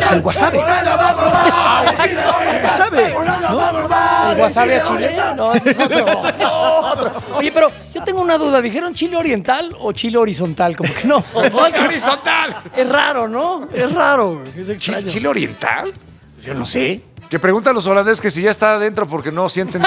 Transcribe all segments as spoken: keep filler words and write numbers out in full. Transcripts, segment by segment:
pues el wasabi. El wasabi, ¿no? ¿El wasabi a Chile? No, ese es otro. otro. Oye, pero yo tengo una duda. ¿Dijeron chile oriental o chile horizontal? Como que no. ¡Chile horizontal! Es raro, ¿no? Es raro. Es extraño. ¿Chile oriental? Yo no sé. Que preguntan los holandeses que si ya está adentro porque no sienten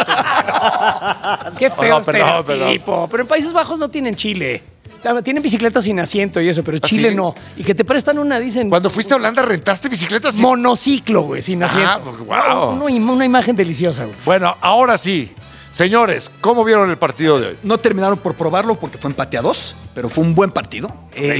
nada. Qué feo No, perdón, estereotipo. Pero en Países Bajos no tienen chile. Tienen bicicletas sin asiento y eso, pero Chile ¿sí? no. Y que te prestan una, dicen... Cuando fuiste a Holanda, ¿rentaste bicicletas? Sin... Monociclo, güey, sin asiento. Ah, pues, wow. Una, una imagen deliciosa, güey. Bueno, ahora sí. Señores, ¿cómo vieron el partido de hoy? No terminaron por probarlo porque fue empate a dos, pero fue un buen partido. Eh,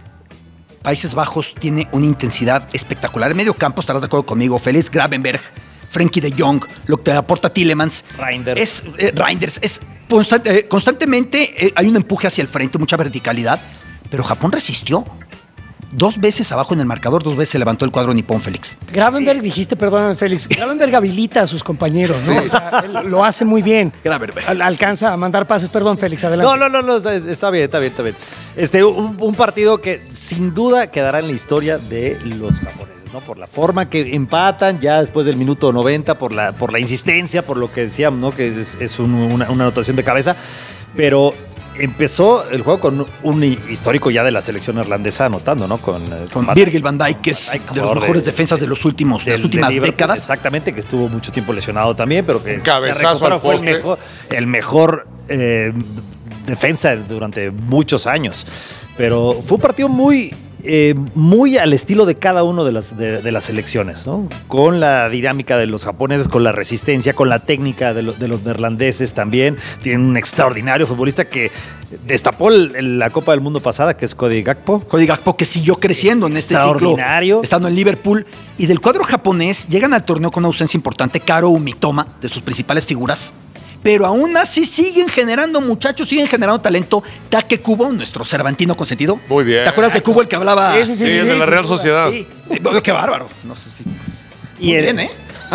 Países Bajos tiene una intensidad espectacular. En medio campo, estarás de acuerdo conmigo, Félix Gravenberch, Frenkie de Jong, lo que aporta Tielemans. Reinders. Es, eh, Reinders. Es constante, eh, constantemente eh, hay un empuje hacia el frente, mucha verticalidad, pero Japón resistió. Dos veces abajo en el marcador, dos veces se levantó el cuadro nipón, Félix. Gravenberg, dijiste, perdóname, Félix. Gravenberg habilita a sus compañeros, ¿no? O sea, él lo hace muy bien. Gravenberg. Al- alcanza a mandar pases. Perdón, Félix, adelante. No, no, no, no, está, está bien, está bien, está bien. Este, un, un partido que sin duda quedará en la historia de los japoneses, ¿no? Por la forma que empatan ya después del minuto noventa, por la, por la insistencia, por lo que decíamos, ¿no? Que es, es un- una, una anotación de cabeza. Pero empezó el juego con un histórico ya de la selección irlandesa anotando, ¿no? Con, eh, Con Van- Virgil van Dijk, que es Van Dijk, de los jugador mejores de- defensas de los últimos, de del- las últimas del Liverpool, décadas. Exactamente, que estuvo mucho tiempo lesionado también, pero que Un cabezazo se recuperó, al fue el poste. mejor, el mejor eh, defensa durante muchos años. Pero fue un partido muy, eh, muy al estilo de cada uno de las, de, de las selecciones, ¿no? Con la dinámica de los japoneses, con la resistencia, con la técnica de, lo- de los neerlandeses también. Tienen un extraordinario futbolista que destapó el- el- la Copa del Mundo pasada, que es Cody Gakpo. Cody Gakpo, que siguió creciendo en este ciclo, Extraordinario. estando en Liverpool. Y del cuadro japonés llegan al torneo con una ausencia importante, Karo Umitoma, de sus principales figuras. Pero aún así siguen generando muchachos, siguen generando talento. Take Kubo, nuestro Cervantino consentido. Muy bien. ¿Te acuerdas de Kubo, el que hablaba? Sí, sí, Sí, sí, el de sí, la sin Real duda. Sociedad. Sí. Eh, Qué bárbaro. No sé si- Y Muy el- bien, ¿eh?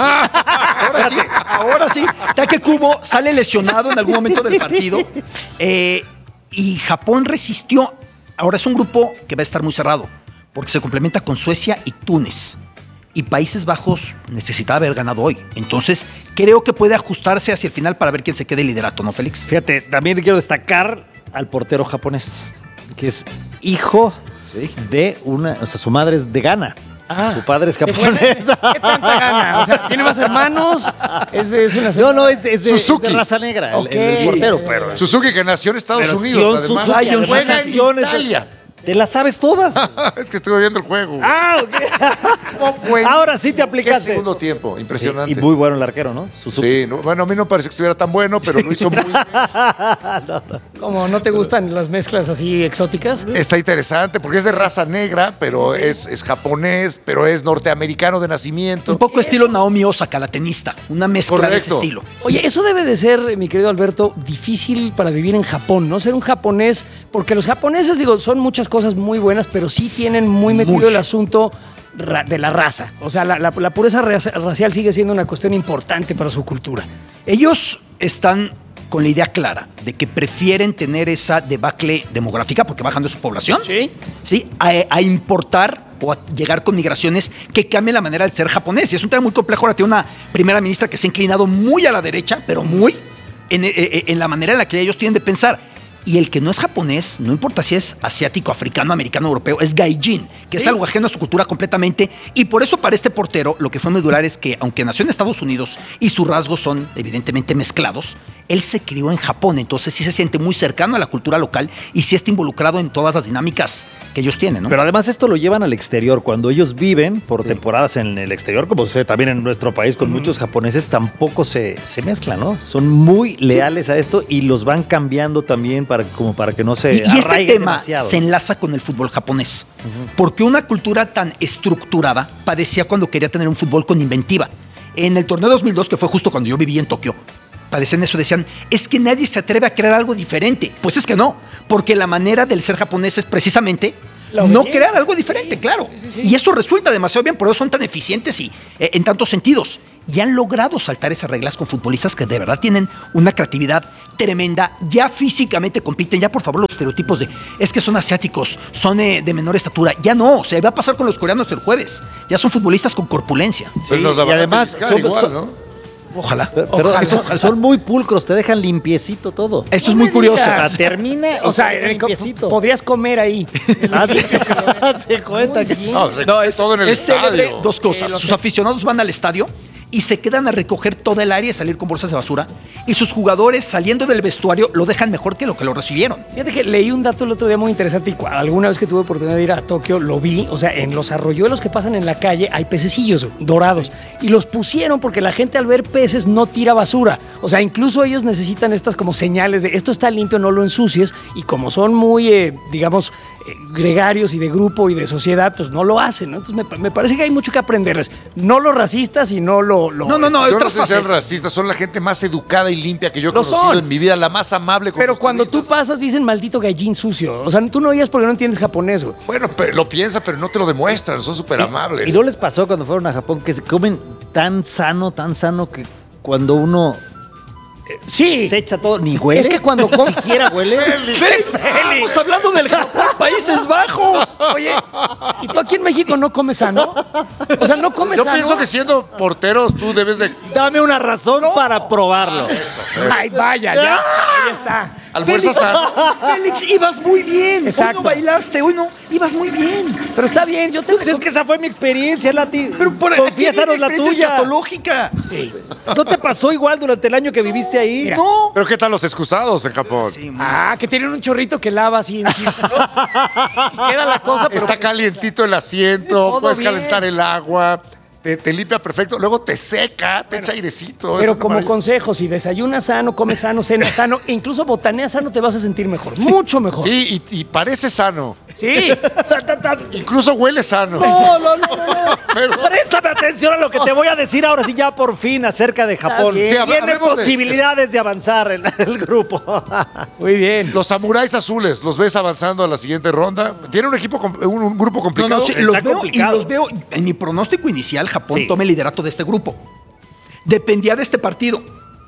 Ahora sí, ahora sí. Take Kubo sale lesionado en algún momento del partido. Eh, y Japón resistió. Ahora es un grupo que va a estar muy cerrado, porque se complementa con Suecia y Túnez. Y Países Bajos necesitaba haber ganado hoy. Entonces, creo que puede ajustarse hacia el final para ver quién se quede el liderato, ¿no, Félix? Fíjate, también quiero destacar al portero japonés, que es hijo de una, o sea, su madre es de Ghana. Ah, su padre es ¿qué fue? japonesa. ¿Qué tanta gana? O sea, ¿tiene más hermanos? Es de, es una No, no, es, es de, es Suzuki. de raza negra, el- Ok. el, el portero, pero. Suzuki, que nació en Estados pero Unidos. Sion Además, Suzuki, además, juega en nació en Italia. ¿Te las sabes todas? Es que estuve viendo el juego. Ah, ok. Ahora sí te Qué aplicaste. segundo tiempo, impresionante. Y muy bueno el arquero, ¿no? Suzuki. Sí, no, bueno, a mí no me pareció que estuviera tan bueno, pero lo hizo muy bien. Como no te gustan las mezclas así exóticas. Está interesante porque es de raza negra, pero Es, es japonés, pero es norteamericano de nacimiento. Un poco estilo Naomi Osaka, la tenista. Una mezcla de ese Correcto. estilo. Oye, eso debe de ser, mi querido Alberto, difícil para vivir en Japón, ¿no? Ser un japonés, porque los japoneses, digo, son muchas cosas muy buenas, pero sí tienen muy metido Mucho. el asunto ra- de la raza. O sea, la, la- la pureza raza- racial sigue siendo una cuestión importante para su cultura. Ellos están con la idea clara de que prefieren tener esa debacle demográfica porque bajando su población, Sí. ¿sí? A, a importar o a llegar con migraciones que cambien la manera de ser japonés. Y es un tema muy complejo. Ahora tiene una primera ministra que se ha inclinado muy a la derecha, pero muy en, en- en la manera en la que ellos tienen de pensar. Y el que no es japonés, no importa si es asiático, africano, americano, europeo, es gaijin, que es algo ajeno a su cultura completamente. Y por eso para este portero lo que fue medular es que, aunque nació en Estados Unidos y sus rasgos son evidentemente mezclados, él se crió en Japón. Entonces sí se siente muy cercano a la cultura local y sí está involucrado en todas las dinámicas que ellos tienen, ¿no? Pero además esto lo llevan al exterior. Cuando ellos viven por temporadas en el exterior, como sucede también en nuestro país con muchos japoneses, tampoco se, se mezclan, ¿no? Son muy leales a esto y los van cambiando también para, como para que no se Y, y este arraiguen tema demasiado. se enlaza con el fútbol japonés. Porque una cultura tan estructurada padecía cuando quería tener un fútbol con inventiva. En el torneo dos mil dos, que fue justo cuando yo viví en Tokio, padecían eso, decían, es que nadie se atreve a crear algo diferente. Pues es que no, porque la manera del ser japonés es precisamente La no obediencia. crear algo diferente, Sí, claro. sí, sí, sí. Y eso resulta demasiado bien, por eso son tan eficientes y eh, en tantos sentidos. y han logrado saltar esas reglas con futbolistas que de verdad tienen una creatividad tremenda, ya físicamente compiten, ya por favor los estereotipos de es que son asiáticos, son eh, de menor estatura, ya no, o sea, va a pasar con los coreanos el jueves, ya son futbolistas con corpulencia. Pero nos la y van a además pellizcar son- igual, son- ¿no? Ojalá. Pero, pero Ojalá. son, son muy pulcros, te dejan limpiecito todo. Esto es No muy me curioso. O sea, digas. termina O sea, y te deja eh, co- limpiecito. podrías comer ahí. Haz cuenta que No, No, es, todo en el es célebre estadio. dos cosas. Sí, lo Sus sé. aficionados van al estadio y se quedan a recoger toda el área y salir con bolsas de basura. Y sus jugadores saliendo del vestuario lo dejan mejor que lo que lo recibieron. Fíjate que leí un dato el otro día muy interesante y cu- alguna vez que tuve oportunidad de ir a Tokio lo vi. O sea, en los arroyuelos que pasan en la calle hay pececillos dorados y los pusieron porque la gente al ver peces no tira basura. O sea, incluso ellos necesitan estas como señales de esto está limpio, no lo ensucies. Y como son muy, eh, digamos, eh, gregarios y de grupo y de sociedad, pues no lo hacen, ¿no? Entonces me, pa- me parece que hay mucho que aprenderles. No los racistas y no lo... lo- No, no, no, Yo no otras sé si sean facetas. racistas, son la gente más educada y limpia que yo he Lo conocido son. en mi vida, la más amable con Pero los cuando tú turistas. pasas dicen maldito gallín sucio. O sea, tú no oías porque no entiendes japonés, güey. Bueno, pero lo piensa, pero no te lo demuestran, son súper amables. ¿Y no les pasó cuando fueron a Japón que se comen tan sano, tan sano que cuando uno Sí. se echa todo, ni huele? Es que cuando com- Ni siquiera huele. Félix, estamos hablando del Japón, Países Bajos. Oye, ¿y tú aquí en México no comes sano? O sea, no comes Yo sano. pienso que siendo porteros tú debes de Dame una razón para probarlo. Ay, vaya, ya. Ahí está. almuerzas sano. Félix, ibas muy bien. Exacto. Hoy no bailaste, hoy no, ibas muy bien. Pero está bien, yo te Pues es que esa fue mi experiencia, Lati. Pero por Confiésanos la tuya. escatológica. Sí. ¿No te pasó igual durante el año que viviste ahí? Mira. No. Pero ¿qué tal los excusados en Japón? Sí, muy- Ah, que tienen un chorrito que lava así encima, ¿no? Y queda la cosa, pero Está calientito el asiento, Todo puedes bien. calentar el agua, te, te limpia perfecto, luego te seca, te echa airecito. Pero eso como maravilla. consejo, si desayunas sano, comes sano, cenas sano, e incluso botaneas sano, te vas a sentir mejor. Mucho mejor. Sí, y, y parece sano. Sí. Incluso huele sano. No, no, no, no, no. Pero- Préstame atención a lo que te voy a decir ahora sí ya por fin acerca de Japón. bien. Sí, hab- Tiene hablemos de- posibilidades de avanzar el, el grupo. Muy bien. Los samuráis azules, ¿los ves avanzando a la siguiente ronda? ¿Tiene un equipo, com- un, un grupo No, complicado? no, sí, Está los veo, y complicado. los veo. En mi pronóstico inicial, Japón Sí. toma el liderato de este grupo. Dependía de este partido.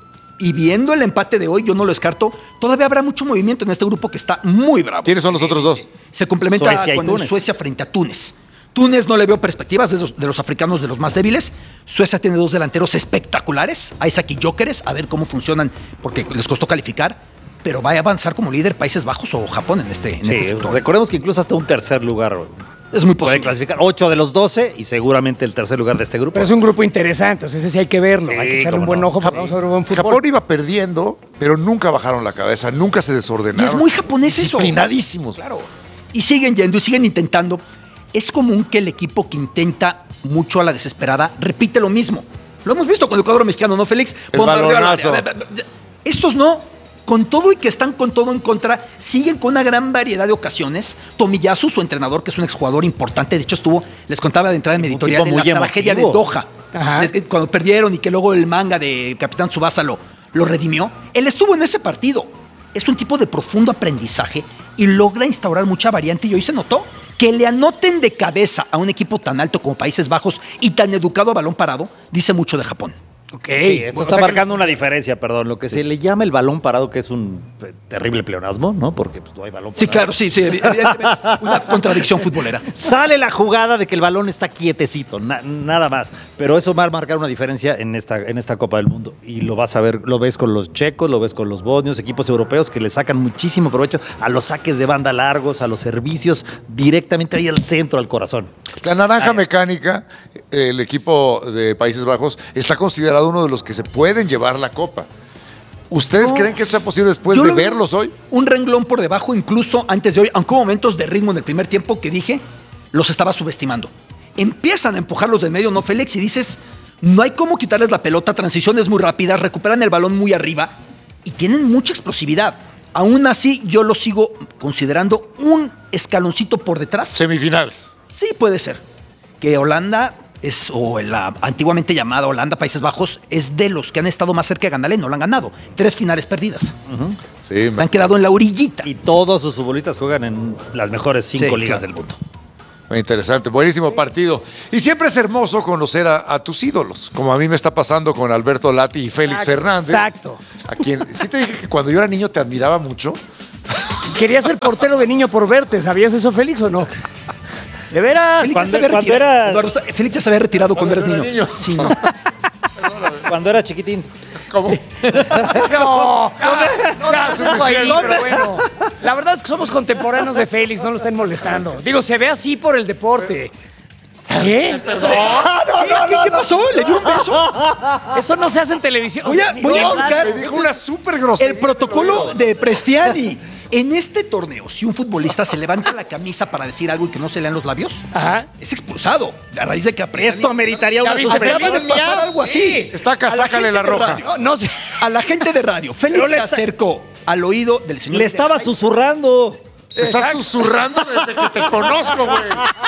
Y viendo el empate de hoy, yo no lo descarto. Todavía habrá mucho movimiento en este grupo que está muy bravo. ¿Quiénes son los otros dos? Se complementa Suecia y con el Túnez. Suecia frente a Túnez. Túnez no le veo perspectivas de los, de los africanos de los más débiles. Suecia tiene dos delanteros espectaculares, Isaac y Gyökeres, a ver cómo funcionan, porque les costó calificar. Pero va a avanzar como líder Países Bajos o Japón en este, en este Sí, sector. recordemos que incluso hasta un tercer lugar Es muy puede posible. clasificar. Ocho de los doce y seguramente el tercer lugar de este grupo. Pero es un grupo interesante, entonces ese sí hay que verlo. Sí, hay que echarle un cómo buen no. ojo porque vamos a ver buen fútbol. Japón iba perdiendo, pero nunca bajaron la cabeza, nunca se Y desordenaron. es muy japonés eso. Disciplinadísimos. Claro. Y siguen yendo y siguen intentando. Es común que el equipo que intenta mucho a la desesperada repite lo mismo. Lo hemos visto con el cuadro mexicano, ¿no, Félix? El Bombardeo a la- balonazo. Estos no. Con todo y que están con todo en contra, siguen con una gran variedad de ocasiones. Tomiyasu, su entrenador, que es un exjugador importante, de hecho estuvo, les contaba de entrada en mi Un editorial, tipo en la muy tragedia de emotivo. Doha. Ajá. Les- Cuando perdieron y que luego el manga de Capitán Tsubasa lo, lo redimió. Él estuvo en ese partido. Es un tipo de profundo aprendizaje y logra instaurar mucha variante. Y hoy se notó que le anoten de cabeza a un equipo tan alto como Países Bajos y tan educado a balón parado, dice mucho de Japón. Ok. Sí, eso O está sea que- marcando una diferencia, perdón. Lo que se le llama el balón parado, que es un eh, terrible pleonasmo, ¿no? Porque pues, no hay balón parado. Sí, claro, sí, sí, evidentemente es una contradicción futbolera. Sale la jugada de que el balón está quietecito, na- nada más. Pero eso va a marcar una diferencia en esta, en esta Copa del Mundo. Y lo vas a ver, lo ves con los checos, lo ves con los bosnios, equipos europeos que le sacan muchísimo provecho a los saques de banda largos, a los servicios directamente ahí al centro, al corazón. La naranja Ay. mecánica, el equipo de Países Bajos, está considerado uno de los que se pueden llevar la copa. ¿Ustedes No. creen que esto sea posible después Yo de lo veo verlos hoy? Un renglón por debajo, incluso antes de hoy, aunque hubo momentos de ritmo en el primer tiempo que dije, los estaba subestimando. Empiezan a empujarlos del medio, ¿no, Félix? Y dices, no hay cómo quitarles la pelota, transiciones muy rápidas, recuperan el balón muy arriba y tienen mucha explosividad. Aún así, yo lo sigo considerando un escaloncito por detrás. Semifinales. Sí, puede ser. Que Holanda es, o la antiguamente llamada Holanda, Países Bajos, es de los que han estado más cerca de ganarle, no lo han ganado. Tres finales perdidas. Sí, Se han quedado en la orillita. Y todos sus futbolistas juegan en las mejores cinco Sí, ligas claro. del mundo. Muy interesante, buenísimo partido. Y siempre es hermoso conocer a, a tus ídolos, como a mí me está pasando con Alberto Lati y Félix Exacto, Fernández. exacto. A quien sí te dije que cuando yo era niño te admiraba mucho. Quería ser portero de niño por verte. ¿Sabías eso, Félix, o no? De veras. Félix, Cuando- ya se había cuando retirado. era- Eduardo, Félix ya se había retirado cuando eres Cuando niño. era niño. Sí, no. Cuando era chiquitín. ¿Cómo? No, no, no, ya, no, no, ahí, suficiente. pero bueno. La verdad es que somos contemporáneos de Félix, no lo estén molestando. Digo, se ve así por el deporte. ¿Qué? ¿Qué, qué- qué pasó? ¿Le dio un beso? Eso no se hace en televisión. Voy a- voy a De verdad. buscar- Me dijo una súper grosería. El protocolo de Prestiani. En este torneo, si un futbolista se levanta la camisa para decir algo y que no se lean los labios, Ajá. es expulsado. A raíz de que Prestiani- Esto ameritaría una Ya viste, acaba de suspensión. pasar algo así. Está acá, A la sácale gente la de roja. radio. No, no sé. A la gente de radio. Félix Pero le se está- acercó al oído del señor. Le estaba susurrando. Te estás susurrando desde que te conozco, güey.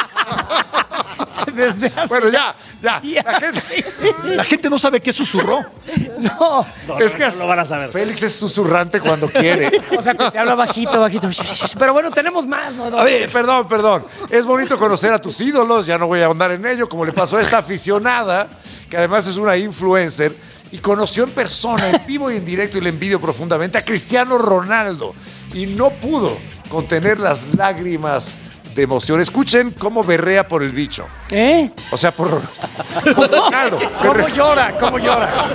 Desde hace Bueno, ya, ya. días. La gente, La gente no sabe qué susurró. No. No, es no, que no lo van a saber. Félix es susurrante cuando quiere. O sea, que te habla bajito, bajito. Pero bueno, tenemos más, ¿no? A ver, perdón, perdón. Es bonito conocer a tus ídolos, ya no voy a ahondar en ello, como le pasó a esta aficionada, que además es una influencer, y conoció en persona, en vivo y en directo, y le envidio profundamente, a Cristiano Ronaldo. Y no pudo contener las lágrimas de emoción. Escuchen cómo berrea por el bicho. ¿Eh? O sea, por, por Ronaldo. ¿Cómo Berrea. llora? ¿Cómo llora?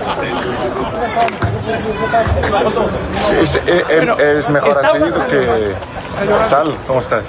Es, es- es- es mejor está así pasando. que... ¿Qué tal? ¿Cómo estás?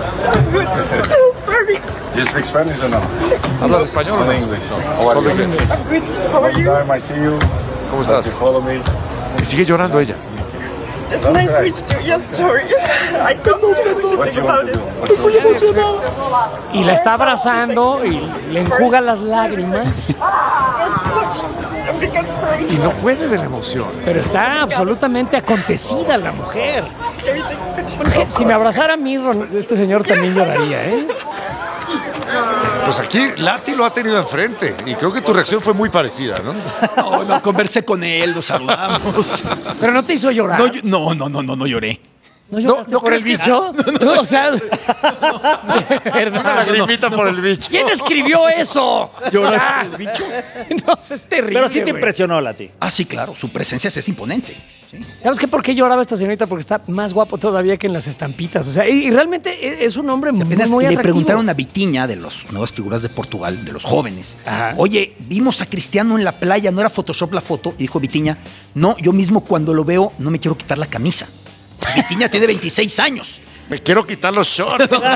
You speak Spanish or no? ¿Hablas español o Only no? English. How are Solo you? inglés. Long time I see you. ¿Cómo That estás? you follow me. Que sigue llorando ella. It's nice to meet you. Yes, sorry. I don't know What anything you want about to it. do? What you want to do? Y la está abrazando y le enjuga las lágrimas. Because for Y no puede de la emoción. Pero está absolutamente acontecida la mujer. everything. Bueno, es que si me abrazara a mí, Ron- este señor también lloraría, ¿eh? Pues aquí Lati lo ha tenido enfrente y creo que tu reacción fue muy parecida, ¿no? No, no, conversé con él, lo saludamos. Pero no te hizo llorar. No, yo- no, no, no, no, no lloré. ¿No lloraste no por el crees que- bicho? No, o sea, de verdad. Una lagrimita por el bicho. ¿Quién escribió eso? ¿Llorar Ya. por el bicho? No, es terrible. Pero sí te güey. impresionó, Lati. Ah, sí, claro, su presencia sí es imponente. ¿sí? ¿Sabes qué? ¿Por qué lloraba esta señorita? Porque está más guapo todavía que en las estampitas. O sea, y, y realmente e- es un hombre muy, Apenas muy le atractivo. preguntaron a Vitiña, de las nuevas figuras de Portugal, de los jóvenes. Ajá. Oye, vimos a Cristiano en la playa, ¿no era Photoshop la foto? Y dijo Vitiña, no, yo mismo cuando lo veo no me quiero quitar la camisa. Vitiña tiene veintiséis años. Me quiero quitar los shorts. Dijo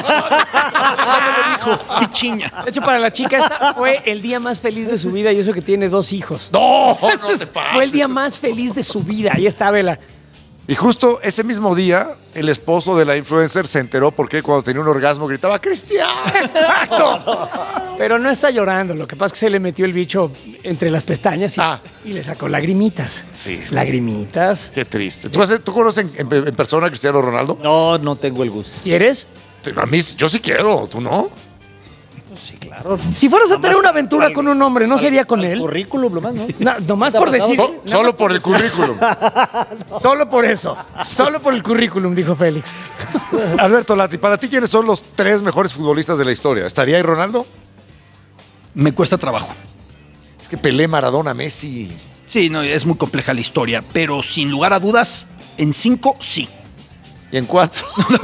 Vichiña. De hecho, para la chica esta fue el día más feliz de su vida y eso que tiene dos hijos. No, no Ese es- te pases. fue el día más feliz de su vida. Ahí está, Vela. Y justo ese mismo día, el esposo de la influencer se enteró porque cuando tenía un orgasmo gritaba ¡Cristiano! ¡Exacto! Pero no está llorando. Lo que pasa es que se le metió el bicho entre las pestañas y, Ah. y le sacó lagrimitas. Sí. Lagrimitas. Qué triste. ¿Tú, has- tú conoces en, en- en persona a Cristiano Ronaldo? No, no tengo el gusto. ¿Quieres? A mí, yo sí quiero, ¿tú no? Sí, claro. Si fueras a tener una aventura con un hombre, ¿no sería con él? Currículum, nomás, ¿no? No, nomás ¿Te ha por pasado? decir. So- nada solo más por el currículum. Solo por eso. Solo por el currículum, dijo Félix. Alberto Lati, para ti, ¿quiénes son los tres mejores futbolistas de la historia? ¿Estaría ahí Ronaldo? Me cuesta trabajo. Es que Pelé, Maradona, Messi. Sí, no, es muy compleja la historia, pero sin lugar a dudas, en cinco, sí. Y en cuatro.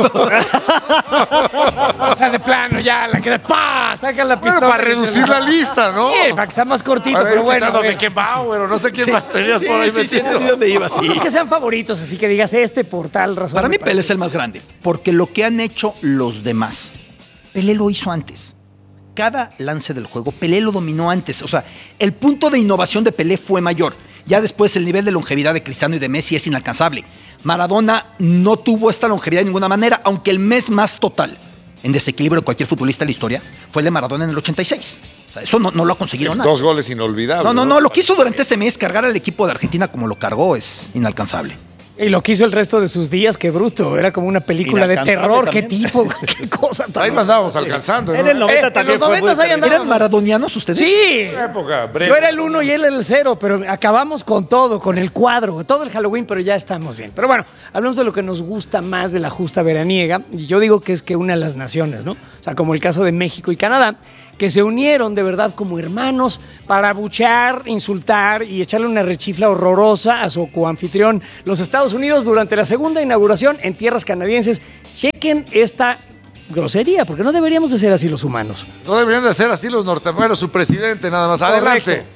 O sea, de plano, ya, la queda. ¡Pah! Saca la Bueno, pistola. para reducir la lista, ¿no? Sí, para que sea más cortito, Para ir pero bueno. quitando a ver. Beckenbauer o no sé quién más tenías por ahí sí, sí, metido. entendí dónde iba, sí. No es que sean favoritos, así que digas este por tal razón. Para mí me Pelé parece. es el más grande, porque lo que han hecho los demás, Pelé lo hizo antes. Cada lance del juego, Pelé lo dominó antes. O sea, el punto de innovación de Pelé fue mayor. Ya después el nivel de longevidad de Cristiano y de Messi es inalcanzable. Maradona no tuvo esta longevidad de ninguna manera, aunque el mes más total en desequilibrio de cualquier futbolista en la historia fue el de Maradona en el ochenta y seis. O sea, eso no, no lo ha conseguido nadie. Dos goles inolvidables. No, no, no, lo que hizo durante ese mes cargar al equipo de Argentina como lo cargó es inalcanzable. Y lo que hizo el resto de sus días, qué bruto. Era como una película de terror. Qué tipo, qué cosa tan... Ahí lo andábamos alcanzando, ¿no? En el noventa Eh, también en los fue muy noventas ahí determinante. ¿Eran maradonianos ustedes? Sí. Época breve. Yo era el uno y él era el cero, pero acabamos con todo, con el cuadro, todo el Halloween, pero ya estamos bien. Pero bueno, hablamos de lo que nos gusta más de la justa veraniega, y yo digo que es que une a las naciones, ¿no? O sea, como el caso de México y Canadá, que se unieron de verdad como hermanos para abuchear, insultar y echarle una rechifla horrorosa a su coanfitrión, los Estados Unidos, durante la segunda inauguración en tierras canadienses. Chequen esta grosería, porque no deberíamos de ser así los humanos. No deberían de ser así los norteamericanos, su presidente nada más. Adelante. Correcto.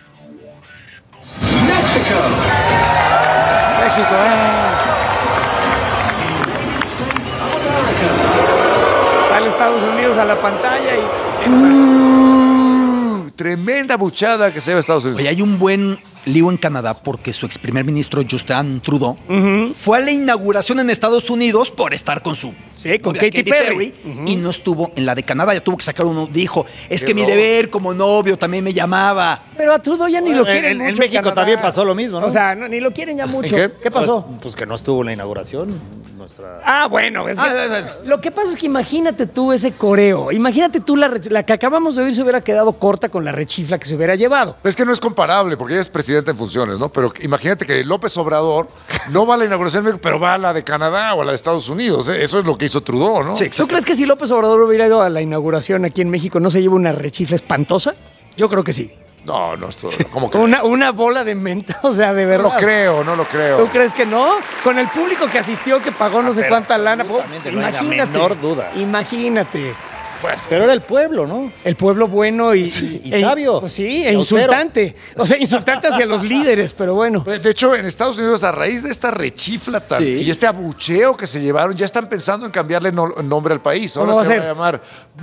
México, eh. Sale Estados Unidos a la pantalla y... Uh, tremenda buchada que se lleva Estados Unidos. Oye, hay un buen lío en Canadá porque su ex primer ministro Justin Trudeau fue a la inauguración en Estados Unidos por estar con su Sí, con novia, Katy Perry. y no estuvo en la de Canadá. Ya tuvo que sacar uno. Dijo, es Qué que mi loco. deber como novio también me llamaba. Pero a Trudeau ya ni lo En- quieren en- en mucho. México Canadá. también pasó lo mismo, ¿no? O sea, no, ni lo quieren ya mucho. qué? ¿Qué, pasó? Pues, pues que no estuvo en la inauguración. Nuestra... Ah, bueno, es que- Ah, ah, ah. lo que pasa es que imagínate tú ese coreo. Imagínate tú la, re- la que acabamos de oír se hubiera quedado corta con la rechifla que se hubiera llevado. Es que no es comparable, porque ella es presidente en funciones, ¿no? Pero imagínate que López Obrador no va a la inauguración de México, pero va a la de Canadá o a la de Estados Unidos. ¿eh? Eso es lo que hizo Trudeau, ¿no? Sí, ¿Tú exacto. crees que si López Obrador hubiera ido a la inauguración aquí en México no se lleva una rechifla espantosa? Yo creo que sí. No, no, esto, ¿cómo que? Una, una bola de menta, o sea, de No verdad. lo creo, no lo creo. ¿Tú crees que no? Con el público que asistió, que pagó no sé pero cuánta lana. absolutamente, Uf, no hay la imagínate. menor duda. Imagínate. Bueno, Pero era el pueblo, ¿no? El pueblo bueno y, y sabio. Pues sí, e Y austero. insultante. O sea, insultante hacia los líderes, pero bueno. de hecho, en Estados Unidos, a raíz de esta rechifla tan, Sí. y este abucheo que se llevaron, ya están pensando en cambiarle no- nombre al país. Ahora ¿Cómo va se a va a ser? llamar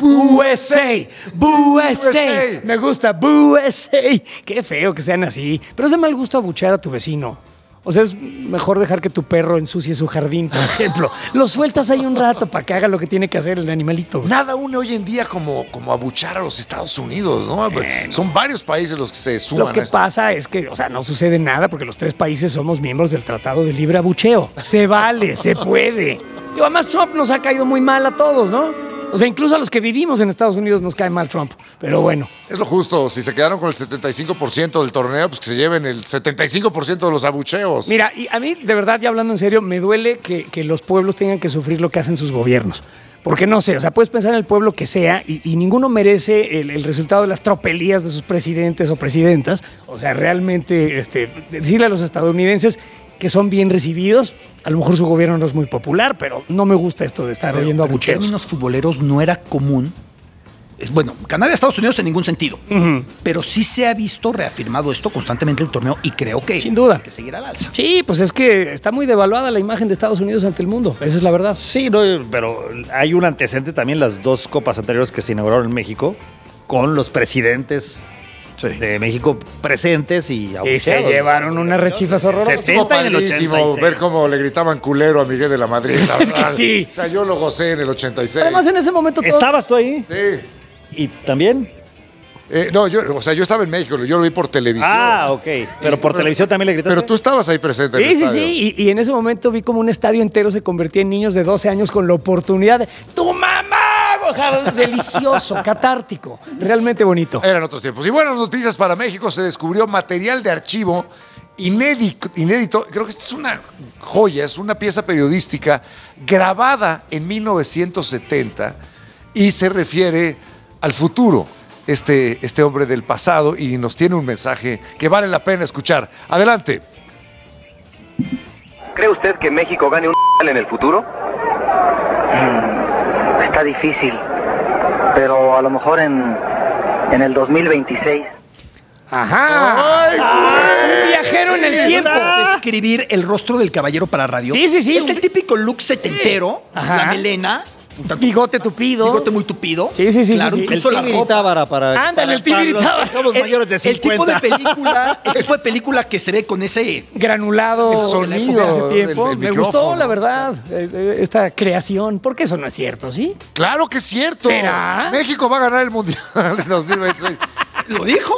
U S A, U S U S A. A. Me gusta, U S A. Qué feo que sean así. Pero es de mal gusto abuchear a tu vecino. O sea, es mejor dejar que tu perro ensucie su jardín, por ejemplo. Lo sueltas ahí un rato para que haga lo que tiene que hacer el animalito. güey. Nada une hoy en día como, como abuchar a los Estados Unidos, ¿no? Son varios países los que se suman Lo que a esto. pasa es que, o sea, no sucede nada porque los tres países somos miembros del Tratado de Libre Abucheo. Se vale, se puede. Y además Trump nos ha caído muy mal a todos, ¿no? O sea, incluso a los que vivimos en Estados Unidos nos cae mal Trump. Pero bueno. Es lo justo. Si se quedaron con el setenta y cinco por ciento del torneo, pues que se lleven el setenta y cinco por ciento de los abucheos. Mira, y a mí, de verdad, ya hablando en serio, me duele que, que los pueblos tengan que sufrir lo que hacen sus gobiernos. Porque no sé, o sea, puedes pensar en el pueblo que sea y, y ninguno merece el, el resultado de las tropelías de sus presidentes o presidentas. O sea, realmente este, decirle a los estadounidenses que son bien recibidos, a lo mejor su gobierno no es muy popular, pero no me gusta esto de estar Pero- oyendo pero en abucheos. términos futboleros no era común. Es, bueno, Canadá y Estados Unidos en ningún sentido. Pero sí se ha visto reafirmado esto constantemente el torneo y creo que Sin duda. hay que seguir al alza. Sí, pues es que está muy devaluada la imagen de Estados Unidos ante el mundo. Esa es la verdad. Sí, no, pero hay un antecedente también, las dos copas anteriores que se inauguraron en México, con los presidentes de México presentes y Y se abucheados. llevaron unas rechifas horrorosas. Estuvo setenta y en el padrísimo ochenta y seis. ver cómo le gritaban culero a Miguel de la Madrid. la Es que verdad. sí. O sea, yo lo gocé en el ochenta y seis. Además, en ese momento todos- ¿Estabas tú ahí? Sí. ¿Y también? Eh, no, yo, o sea, yo estaba en México, yo lo vi por televisión. Ah, ok. Pero por televisión también le gritaste. Pero tú estabas ahí presente en Sí, el sí, estadio. sí. Y, y en ese momento vi como un estadio entero se convertía en niños de doce años con la oportunidad de ¡tu mamá! O sea, delicioso, catártico. Realmente bonito. Eran otros tiempos. Y buenas noticias para México, se descubrió material de archivo inédito, inédito. Creo que esta es una joya, es una pieza periodística grabada en mil novecientos setenta y se refiere al futuro. Este, este hombre del pasado y nos tiene un mensaje que vale la pena escuchar. Adelante. ¿Cree usted que México gane un en el futuro? Está difícil, pero a lo mejor en, en el dos mil veintiséis. Ajá. Un viajero en el tiempo. ¿Puedes describir el rostro del caballero para radio? Sí, sí, sí. Es el típico look setentero, Ajá. la melena, un tanto- Bigote tupido. bigote muy tupido. Sí, sí, sí, Claro, sí, sí. incluso El la Tibiri ropa. Tábara para, Ándale, para- el Tibiri para Tábara. los que somos El, mayores de el tipo de cincuenta. película, el tipo de película que se ve con ese Granulado El sonido de hace tiempo. del- del Me gustó, micrófono. la verdad, eh, eh, esta creación. Porque eso no es cierto, ¿sí? Claro que es cierto. ¿Será? México va a ganar el Mundial en dos mil veintiséis. ¿Lo dijo?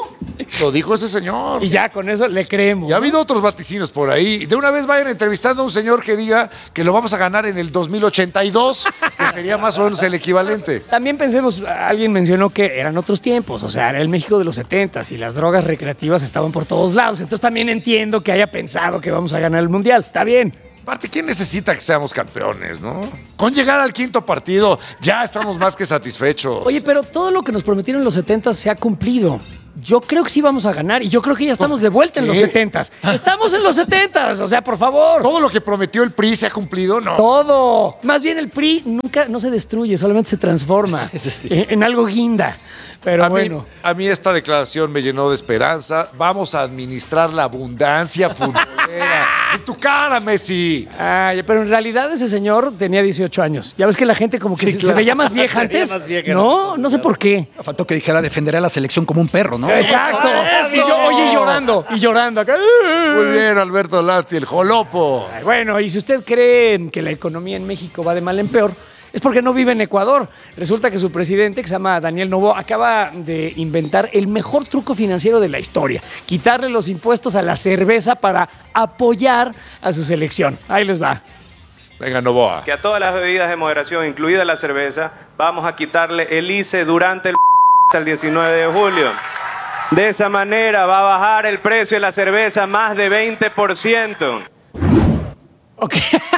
Lo dijo ese señor. Y ya con eso le creemos. Y ha habido otros vaticinios por ahí. De una vez vayan entrevistando a un señor que diga que lo vamos a ganar en el dos mil ochenta y dos, que sería más o menos el equivalente. También pensemos, alguien mencionó que eran otros tiempos, o sea, era el México de los setentas y las drogas recreativas estaban por todos lados. Entonces también entiendo que haya pensado que vamos a ganar el Mundial. Está bien. Aparte, ¿quién necesita que seamos campeones, no? Con llegar al quinto partido ya estamos más que satisfechos. Oye, pero todo lo que nos prometieron en los setentas se ha cumplido. Yo creo que sí vamos a ganar y yo creo que ya estamos de vuelta en los setentas. Estamos en los setentas, o sea, por favor. ¿Todo lo que prometió el P R I se ha cumplido? No. Todo. Más bien el P R I nunca no se destruye, solamente se transforma Sí. en, en algo guinda. Pero a, bueno. mí, a mí esta declaración me llenó de esperanza. Vamos a administrar la abundancia futbolera. ¡En tu cara, Messi! Ay, pero en realidad ese señor tenía dieciocho años. Ya ves que la gente como que Sí, se, claro. se veía más vieja Se veía antes. más vieja, no, no sé por qué. Faltó que dijera defenderé a la selección como un perro, ¿no? Exacto. ¡Eso! Y yo, oye, llorando, y llorando acá. Muy bien, Alberto Lati, el jolopo. Ay, bueno, y si usted cree que la economía en México va de mal en peor, es porque no vive en Ecuador. Resulta que su presidente, que se llama Daniel Noboa, acaba de inventar el mejor truco financiero de la historia: quitarle los impuestos a la cerveza para apoyar a su selección. Ahí les va. Venga, Novoa. Que a todas las bebidas de moderación, incluida la cerveza, vamos a quitarle el I C E durante el hasta el diecinueve de julio. De esa manera va a bajar el precio de la cerveza más de veinte por ciento. Ok.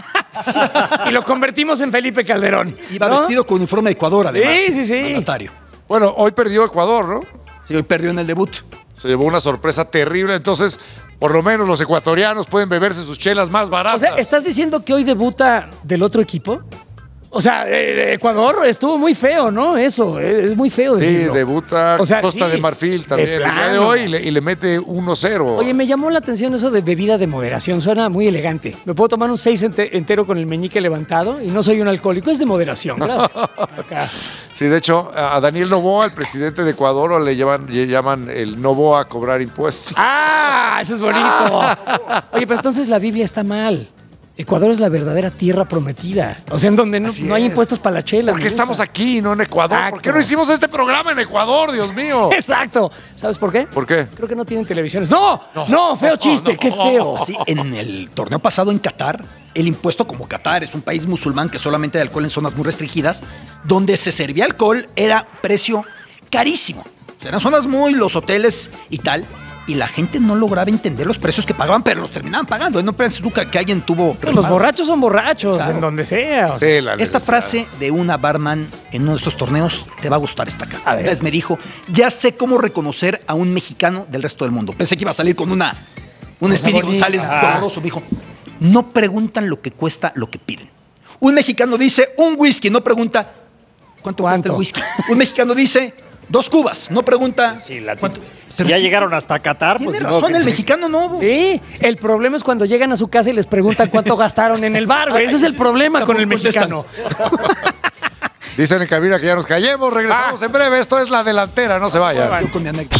Y lo convertimos en Felipe Calderón. Iba ¿no? vestido con uniforme de Ecuador, además. Sí, sí, sí. Mandatario. Bueno, hoy perdió Ecuador, ¿no? Sí, hoy perdió en el debut. Se llevó una sorpresa terrible, entonces por lo menos los ecuatorianos pueden beberse sus chelas más O baratas. sea, ¿estás diciendo que hoy debuta del otro equipo? O sea, eh, Ecuador estuvo muy feo, ¿no? Eso, eh, es muy feo Sí, decirlo. debuta O sea, Costa sí, de Marfil también de el día de plano. hoy y le, y le mete uno cero. Oye, me llamó la atención eso de bebida de moderación, suena muy elegante. Me puedo tomar un seis ente- entero con el meñique levantado y no soy un alcohólico, es de moderación, gracias. Acá. Sí, de hecho, a Daniel Noboa, el presidente de Ecuador, le llaman, le llaman el Noboa a cobrar impuestos. ¡Ah! Eso es bonito. Oye, pero entonces la Biblia está mal. Ecuador es la verdadera tierra prometida. O sea, en donde no, Así no hay es. impuestos para la chela. ¿Por qué estamos aquí y no en Ecuador? Exacto. ¿Por qué no hicimos este programa en Ecuador, Dios mío? Exacto. ¿Sabes por qué? ¿Por qué? Creo que no tienen televisiones. ¡No! ¡No! ¡Feo chiste! no. ¡Qué feo! Sí, en el torneo pasado en Qatar, el impuesto, como Qatar es un país musulmán que solamente hay alcohol en zonas muy restringidas, donde se servía alcohol era precio carísimo. O sea, eran zonas muy, los hoteles y tal, y la gente no lograba entender los precios que pagaban, pero los terminaban pagando. No piensas tú que, que alguien tuvo... Pues los borrachos son borrachos, Claro. en donde sea. o sea. Sí, la Esta necesidad. frase de una barman en uno de estos torneos te va a gustar esta acá. A ver. Una vez me dijo, ya sé cómo reconocer a un mexicano del resto del mundo. Pensé que iba a salir con una un Cosa Speedy bonita. González Ah. doloroso. Me dijo, no preguntan lo que cuesta lo que piden. Un mexicano dice un whisky, no pregunta cuánto, cuesta ¿Cuánto? el whisky. Un mexicano dice dos cubas, no pregunta Sí, la cuánto. Si ya llegaron hasta Qatar, pues Tiene ni modo razón, que el sí. mexicano no. Sí, el problema es cuando llegan a su casa y les preguntan cuánto gastaron en el bar, güey. Ese es el problema con el Tampoco contestan. mexicano. Dicen en cabina que ya nos callemos, regresamos en breve. Esto es La Delantera, no se vayan. Yo con mi anécdota.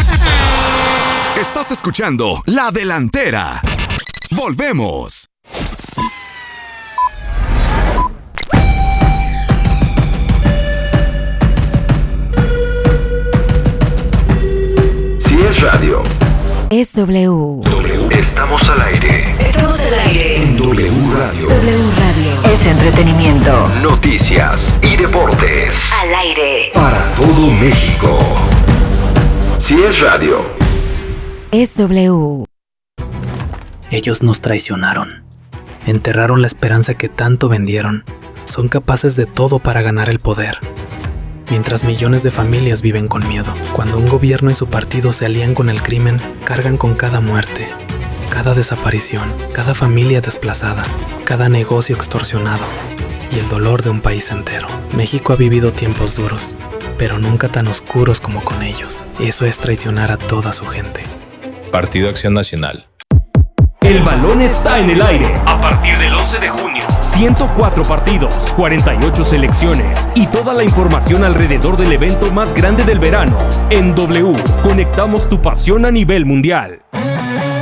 Estás escuchando La Delantera. Volvemos. Si es radio, Es W. estamos al aire. Estamos al aire. En W Radio. W Radio. Es entretenimiento. Noticias y deportes. Al aire. Para todo México. Si es radio. Es W. Ellos nos traicionaron. Enterraron la esperanza que tanto vendieron. Son capaces de todo para ganar el poder. Mientras millones de familias viven con miedo. Cuando un gobierno y su partido se alían con el crimen, cargan con cada muerte, cada desaparición, cada familia desplazada, cada negocio extorsionado y el dolor de un país entero. México ha vivido tiempos duros, pero nunca tan oscuros como con ellos. Eso es traicionar a toda su gente. Partido Acción Nacional. El balón está en el aire. A partir del once de junio. ciento cuatro partidos, cuarenta y ocho selecciones y toda la información alrededor del evento más grande del verano. En W, conectamos tu pasión a nivel mundial.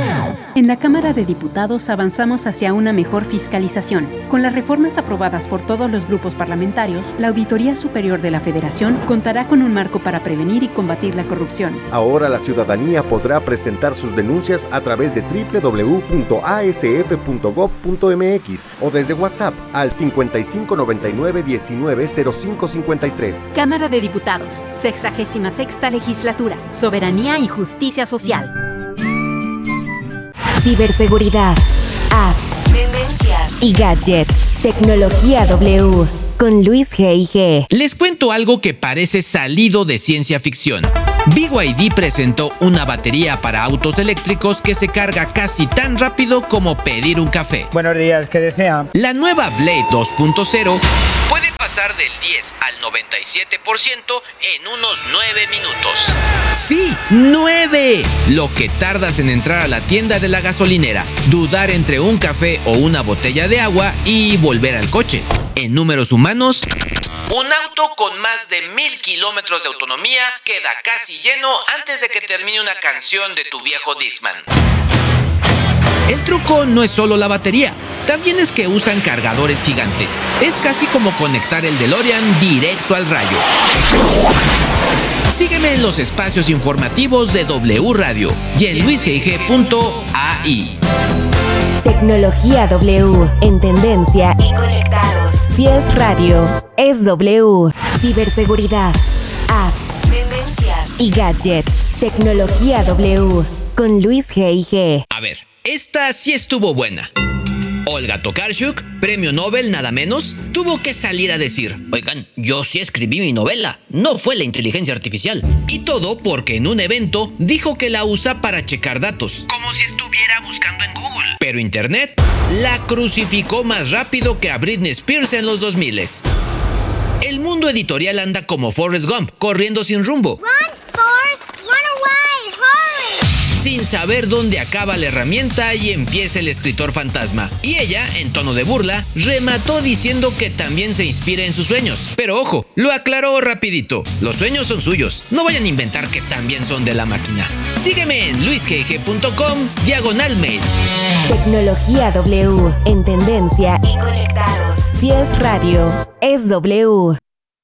En la Cámara de Diputados avanzamos hacia una mejor fiscalización. Con las reformas aprobadas por todos los grupos parlamentarios, la Auditoría Superior de la Federación contará con un marco para prevenir y combatir la corrupción. Ahora la ciudadanía podrá presentar sus denuncias a través de doble u doble u doble u punto a s f punto gob punto m x o desde WhatsApp al cincuenta y cinco noventa y nueve diecinueve cero cinco cincuenta y tres. Cámara de Diputados, sexagésima sexta Legislatura, Soberanía y Justicia Social. Ciberseguridad, apps, tendencias y gadgets. Tecnología W con Luis G I G. Les cuento algo que parece salido de ciencia ficción. B Y D presentó una batería para autos eléctricos que se carga casi tan rápido como pedir un café. Buenos días, ¿qué desea? La nueva Blade dos punto cero puede pasar del diez al noventa y siete por ciento en unos nueve minutos. ¡Sí! ¡nueve! Lo que tardas en entrar a la tienda de la gasolinera, dudar entre un café o una botella de agua y volver al coche. En números humanos, un auto con más de mil kilómetros de autonomía queda casi lleno antes de que termine una canción de tu viejo Discman. El truco no es solo la batería, también es que usan cargadores gigantes. Es casi como conectar el DeLorean directo al rayo. Sígueme en los espacios informativos de W Radio y en luis g i g punto a i. Tecnología W, en tendencia y conectados. Si es radio, es W. Ciberseguridad, apps, tendencias y gadgets. Tecnología W con Luis G I G. A ver, esta sí estuvo buena. Olga Tokarczuk, premio Nobel nada menos, tuvo que salir a decir: oigan, yo sí escribí mi novela, no fue la inteligencia artificial. Y todo porque en un evento dijo que la usa para checar datos, como si estuviera buscando en Google. Pero Internet la crucificó más rápido que a Britney Spears en los dos miles. El mundo editorial anda como Forrest Gump, corriendo sin rumbo. Run, Forrest, run away, hurry. Sin saber dónde acaba la herramienta y empieza el escritor fantasma. Y ella, en tono de burla, remató diciendo que también se inspira en sus sueños. Pero ojo, lo aclaró rapidito. Los sueños son suyos. No vayan a inventar que también son de la máquina. Sígueme en luis g i g punto com, diagonal mail. Tecnología W, en tendencia y conectados. Si es radio, es W.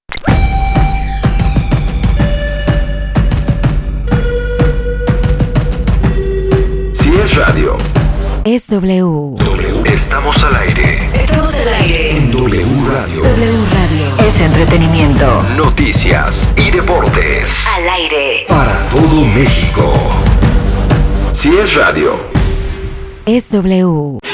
Si es radio, es W. W. Estamos al aire. Estamos al aire. En W Radio. W Radio. Es entretenimiento. Noticias y deportes. Al aire. Para todo México. Si es radio, es W.